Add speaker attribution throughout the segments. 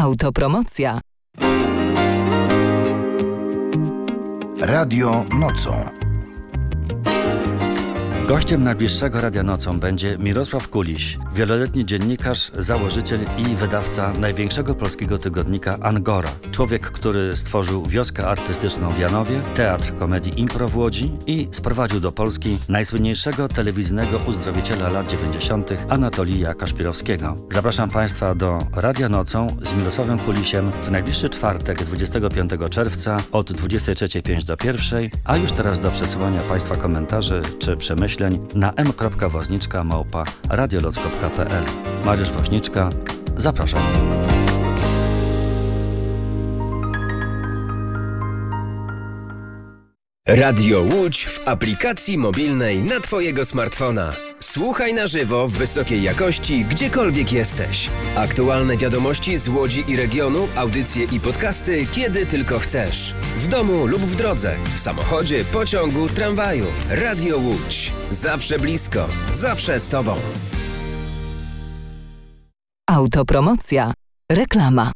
Speaker 1: Autopromocja.
Speaker 2: Radio nocą.
Speaker 3: Gościem najbliższego Radia Nocą będzie Mirosław Kuliś, wieloletni dziennikarz, założyciel i wydawca największego polskiego tygodnika Angora. Człowiek, który stworzył wioskę artystyczną w Janowie, teatr komedii Impro w Łodzi i sprowadził do Polski najsłynniejszego telewizyjnego uzdrowiciela lat 90. Anatolija Kaszpirowskiego. Zapraszam Państwa do Radia Nocą z Mirosławem Kulisiem w najbliższy czwartek, 25 czerwca od 23:05 do 1:00, a już teraz do przesyłania Państwa komentarzy czy przemyśleń na m.woźniczka@radioloc.pl. Mariusz Woźniczka, zapraszam.
Speaker 4: Radio Łódź w aplikacji mobilnej na Twojego smartfona. Słuchaj na żywo w wysokiej jakości, gdziekolwiek jesteś. Aktualne wiadomości z Łodzi i regionu, audycje i podcasty, kiedy tylko chcesz. W domu lub w drodze, w samochodzie, pociągu, tramwaju. Radio Łódź. Zawsze blisko, zawsze z Tobą.
Speaker 1: Autopromocja. Reklama.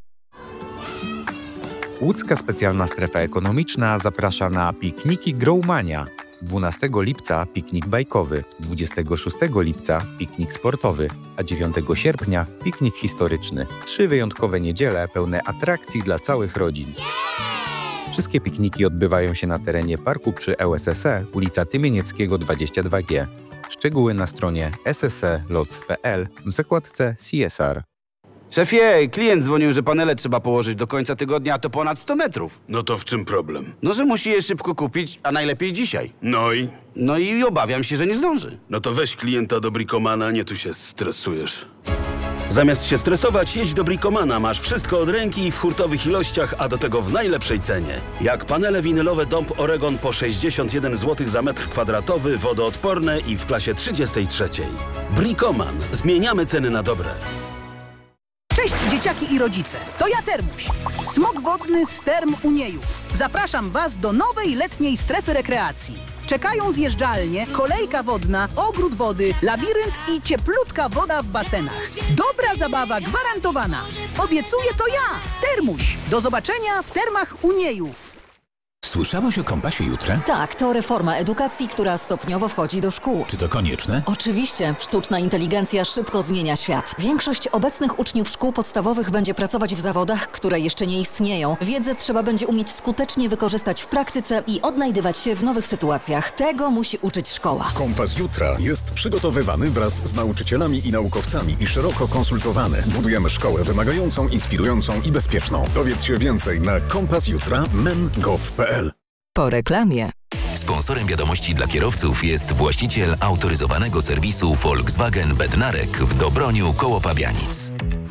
Speaker 5: Łódzka Specjalna Strefa Ekonomiczna zaprasza na pikniki Growmania. 12 lipca piknik bajkowy, 26 lipca piknik sportowy, a 9 sierpnia piknik historyczny. 3 wyjątkowe niedziele pełne atrakcji dla całych rodzin. Wszystkie pikniki odbywają się na terenie parku przy ŁSSE, ulica Tymienieckiego 22G. Szczegóły na stronie ssloc.pl w zakładce CSR.
Speaker 6: Szefie, klient dzwonił, że panele trzeba położyć do końca tygodnia, a to ponad 100 metrów.
Speaker 7: No to w czym problem?
Speaker 6: No, że musi je szybko kupić, a najlepiej dzisiaj.
Speaker 7: No i
Speaker 6: obawiam się, że nie zdąży.
Speaker 7: No to weź klienta do Bricomana, nie tu się stresujesz. Zamiast się stresować, jedź do Bricomana. Masz wszystko od ręki w hurtowych ilościach, a do tego w najlepszej cenie. Jak panele winylowe Dąb Oregon po 61 zł za metr kwadratowy, wodoodporne i w klasie 33. Bricoman. Zmieniamy ceny na dobre.
Speaker 8: Cześć dzieciaki i rodzice, to ja Termuś, smok wodny z Term Uniejów. Zapraszam Was do nowej letniej strefy rekreacji. Czekają zjeżdżalnie, kolejka wodna, ogród wody, labirynt i cieplutka woda w basenach. Dobra zabawa gwarantowana. Obiecuję to ja, Termuś. Do zobaczenia w Termach Uniejów.
Speaker 9: Słyszałaś o Kompasie Jutra?
Speaker 10: Tak, to reforma edukacji, która stopniowo wchodzi do szkół.
Speaker 9: Czy to konieczne?
Speaker 10: Oczywiście. Sztuczna inteligencja szybko zmienia świat. Większość obecnych uczniów szkół podstawowych będzie pracować w zawodach, które jeszcze nie istnieją. Wiedzę trzeba będzie umieć skutecznie wykorzystać w praktyce i odnajdywać się w nowych sytuacjach. Tego musi uczyć szkoła.
Speaker 11: Kompas Jutra jest przygotowywany wraz z nauczycielami i naukowcami i szeroko konsultowany. Budujemy szkołę wymagającą, inspirującą i bezpieczną. Dowiedz się więcej na kompasjutra.men.gov.pl.
Speaker 1: Po reklamie.
Speaker 12: Sponsorem wiadomości dla kierowców jest właściciel autoryzowanego serwisu Volkswagen Bednarek w Dobroniu koło Pabianic.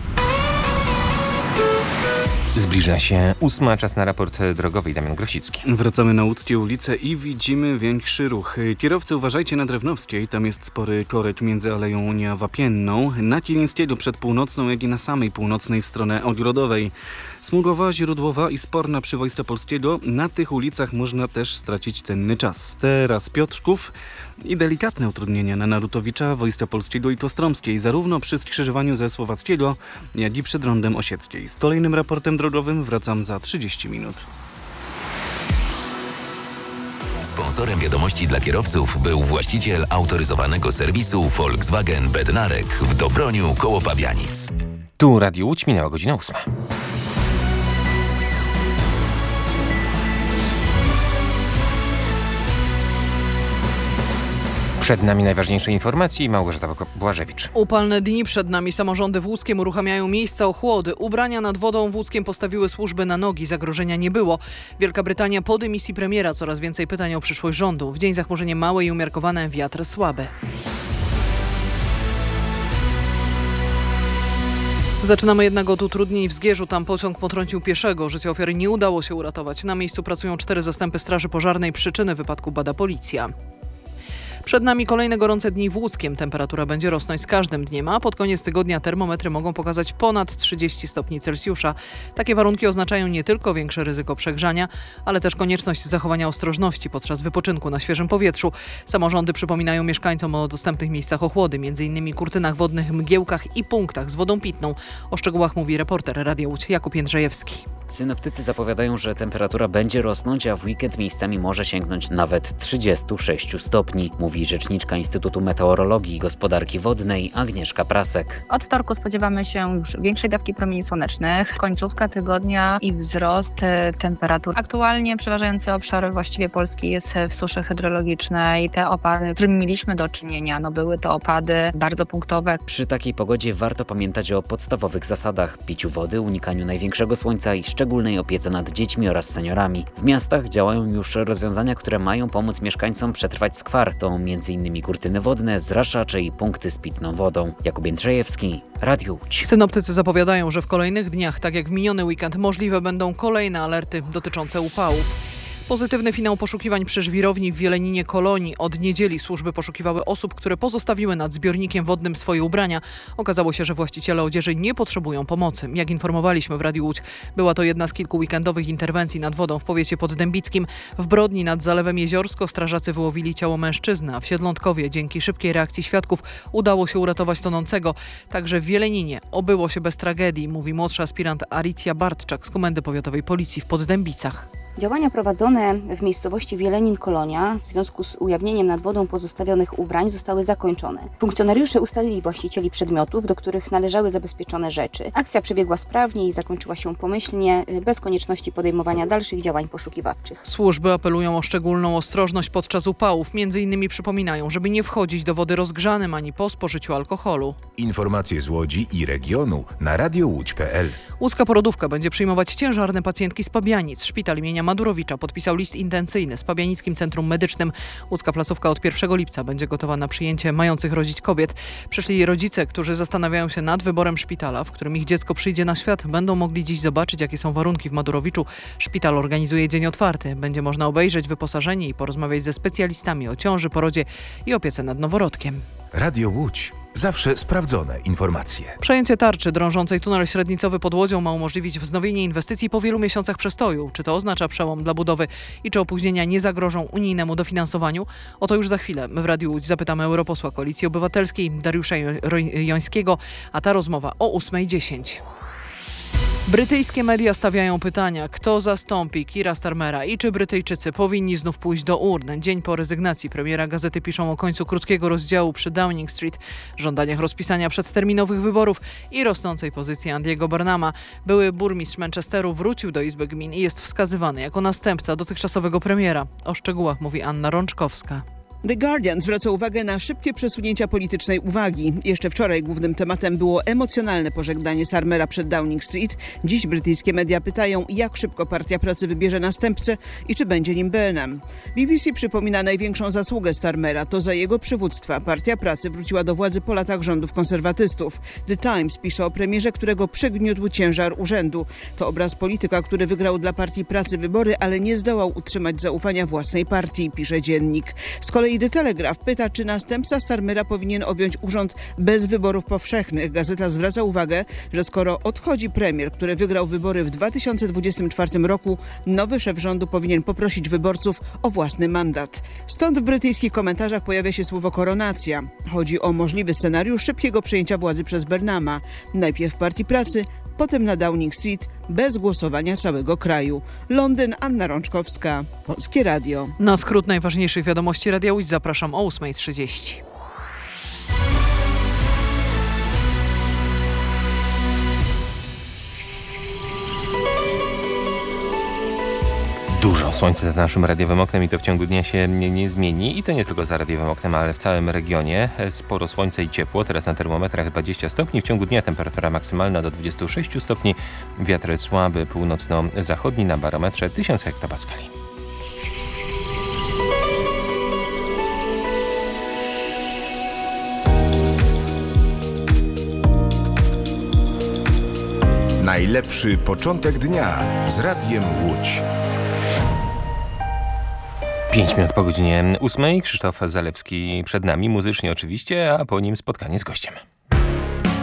Speaker 13: Zbliża się 8, czas na raport drogowy. Damian Grosicki.
Speaker 14: Wracamy na łódzkie ulice i widzimy większy ruch. Kierowcy uważajcie na Drewnowskiej, tam jest spory korek między Aleją Unii a Wapienną. Na Kilińskiego przed Północną, jak i na samej północnej w stronę Ogrodowej. Smugowa, Źródłowa i Sporna przy Wojska Polskiego. Na tych ulicach można też stracić cenny czas. Teraz Piotrków i delikatne utrudnienia na Narutowicza, Wojska Polskiego i Kostromskiej, zarówno przy skrzyżowaniu ze Słowackiego, jak i przed Rondem Osieckiej. Z kolejnym raportem drogowym wracam za 30 minut.
Speaker 12: Sponsorem wiadomości dla kierowców był właściciel autoryzowanego serwisu Volkswagen Bednarek w Dobroniu koło Pabianic.
Speaker 13: Tu Radio Łódź, minęła godzina 8. Przed nami najważniejsze informacje i Małgorzata Błażewicz.
Speaker 15: Upalne dni przed nami. Samorządy w Łódzkiem uruchamiają miejsca ochłody. Ubrania nad wodą w Łódzkiem postawiły służby na nogi. Zagrożenia nie było. Wielka Brytania po dymisji premiera. Coraz więcej pytań o przyszłość rządu. W dzień zachmurzenie małe i umiarkowane, wiatr słaby. Zaczynamy jednak od utrudnień w Zgierzu. Tam pociąg potrącił pieszego. Życia ofiary nie udało się uratować. Na miejscu pracują 4 zastępy straży pożarnej. Przyczyny wypadku bada policja. Przed nami kolejne gorące dni w Łódzkiem. Temperatura będzie rosnąć z każdym dniem, a pod koniec tygodnia termometry mogą pokazać ponad 30 stopni Celsjusza. Takie warunki oznaczają nie tylko większe ryzyko przegrzania, ale też konieczność zachowania ostrożności podczas wypoczynku na świeżym powietrzu. Samorządy przypominają mieszkańcom o dostępnych miejscach ochłody, m.in. kurtynach wodnych, mgiełkach i punktach z wodą pitną. O szczegółach mówi reporter Radia Łódź Jakub Jędrzejewski.
Speaker 2: Synoptycy zapowiadają, że temperatura będzie rosnąć, a w weekend miejscami może sięgnąć nawet 36 stopni, mówi rzeczniczka Instytutu Meteorologii i Gospodarki Wodnej Agnieszka Prasek.
Speaker 16: Od wtorku spodziewamy się już większej dawki promieni słonecznych, końcówka tygodnia i wzrost temperatur. Aktualnie przeważający obszar właściwie Polski jest w suszy hydrologicznej. Te opady, z którymi mieliśmy do czynienia, były to opady bardzo punktowe.
Speaker 2: Przy takiej pogodzie warto pamiętać o podstawowych zasadach: piciu wody, unikaniu największego słońca i szczególnej opiece nad dziećmi oraz seniorami. W miastach działają już rozwiązania, które mają pomóc mieszkańcom przetrwać skwar. To m.in. kurtyny wodne, zraszacze i punkty z pitną wodą. Jakub Jędrzejewski, Radio Łódź.
Speaker 15: Synoptycy zapowiadają, że w kolejnych dniach, tak jak w miniony weekend, możliwe będą kolejne alerty dotyczące upałów. Pozytywny finał poszukiwań przy żwirowni w Wieleninie Kolonii. Od niedzieli służby poszukiwały osób, które pozostawiły nad zbiornikiem wodnym swoje ubrania. Okazało się, że właściciele odzieży nie potrzebują pomocy. Jak informowaliśmy w Radiu Łódź, była to jedna z kilku weekendowych interwencji nad wodą w powiecie poddębickim. W Brodni nad Zalewem Jeziorsko strażacy wyłowili ciało mężczyzny, a w Siedlątkowie dzięki szybkiej reakcji świadków udało się uratować tonącego. Także w Wieleninie obyło się bez tragedii, mówi młodszy aspirant Alicja Bartczak z Komendy Powiatowej Policji w Poddębicach.
Speaker 17: Działania prowadzone w miejscowości Wielenin-Kolonia w związku z ujawnieniem nad wodą pozostawionych ubrań zostały zakończone. Funkcjonariusze ustalili właścicieli przedmiotów, do których należały zabezpieczone rzeczy. Akcja przebiegła sprawnie i zakończyła się pomyślnie, bez konieczności podejmowania dalszych działań poszukiwawczych.
Speaker 15: Służby apelują o szczególną ostrożność podczas upałów. Między innymi przypominają, żeby nie wchodzić do wody rozgrzanym ani po spożyciu alkoholu.
Speaker 9: Informacje z Łodzi i regionu na radiołódź.pl.
Speaker 15: Łódzka porodówka będzie przyjmować ciężarne pacjentki z Pabianic. Szpital imienia Madurowicza podpisał list intencyjny z Pabianickim Centrum Medycznym. Łódzka placówka od 1 lipca będzie gotowa na przyjęcie mających rodzić kobiet. Przyszli rodzice, którzy zastanawiają się nad wyborem szpitala, w którym ich dziecko przyjdzie na świat, będą mogli dziś zobaczyć, jakie są warunki w Madurowiczu. Szpital organizuje dzień otwarty. Będzie można obejrzeć wyposażenie i porozmawiać ze specjalistami o ciąży, porodzie i opiece nad noworodkiem.
Speaker 9: Radio Łódź. Zawsze sprawdzone informacje.
Speaker 15: Przejęcie tarczy drążącej tunel średnicowy pod Łodzią ma umożliwić wznowienie inwestycji po wielu miesiącach przestoju. Czy to oznacza przełom dla budowy i czy opóźnienia nie zagrożą unijnemu dofinansowaniu? O to już za chwilę w Radiu Łódź zapytamy europosła Koalicji Obywatelskiej Dariusza Jońskiego, a ta rozmowa o 8:10. Brytyjskie media stawiają pytania, kto zastąpi Keira Starmera i czy Brytyjczycy powinni znów pójść do urn. Dzień po rezygnacji premiera gazety piszą o końcu krótkiego rozdziału przy Downing Street, żądaniach rozpisania przedterminowych wyborów i rosnącej pozycji Andiego Burnhama. Były burmistrz Manchesteru wrócił do Izby Gmin i jest wskazywany jako następca dotychczasowego premiera. O szczegółach mówi Anna Rączkowska.
Speaker 18: The Guardian zwraca uwagę na szybkie przesunięcia politycznej uwagi. Jeszcze wczoraj głównym tematem było emocjonalne pożegnanie Starmera przed Downing Street. Dziś brytyjskie media pytają, jak szybko Partia Pracy wybierze następcę i czy będzie nim Burnham. BBC przypomina największą zasługę Starmera. To za jego przywództwa Partia Pracy wróciła do władzy po latach rządów konserwatystów. The Times pisze o premierze, którego przygniótł ciężar urzędu. To obraz polityka, który wygrał dla Partii Pracy wybory, ale nie zdołał utrzymać zaufania własnej partii, pisze dziennik. Z kolei The Telegraph pyta, czy następca Starmera powinien objąć urząd bez wyborów powszechnych. Gazeta zwraca uwagę, że skoro odchodzi premier, który wygrał wybory w 2024 roku, nowy szef rządu powinien poprosić wyborców o własny mandat. Stąd w brytyjskich komentarzach pojawia się słowo koronacja. Chodzi o możliwy scenariusz szybkiego przejęcia władzy przez Burnhama. Najpierw Partii Pracy, potem na Downing Street, bez głosowania całego kraju. Londyn, Anna Rączkowska, Polskie Radio.
Speaker 15: Na skrót najważniejszych wiadomości Radia Łódź zapraszam o 8:30.
Speaker 13: Dużo słońca za naszym radiowym oknem i to w ciągu dnia się nie zmieni. I to nie tylko za radiowym oknem, ale w całym regionie. Sporo słońca i ciepło. Teraz na termometrach 20 stopni. W ciągu dnia temperatura maksymalna do 26 stopni. Wiatr słaby, północno-zachodni na barometrze 1000 hektopaskali.
Speaker 9: Najlepszy początek dnia z Radiem Łódź.
Speaker 13: 5 minut po godzinie 8. Krzysztof Zalewski przed nami, muzycznie oczywiście, a po nim spotkanie z gościem.